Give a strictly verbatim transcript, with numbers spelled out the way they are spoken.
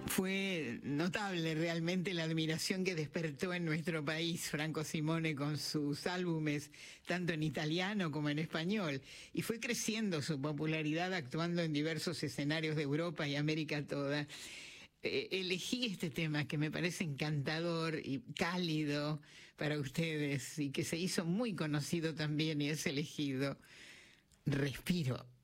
Fue notable realmente la admiración que despertó en nuestro país Franco Simone con sus álbumes, tanto en italiano como en español, y fue creciendo su popularidad actuando en diversos escenarios de Europa y América toda. Eh, elegí este tema que me parece encantador y cálido para ustedes y que se hizo muy conocido también y es elegido. Respiro.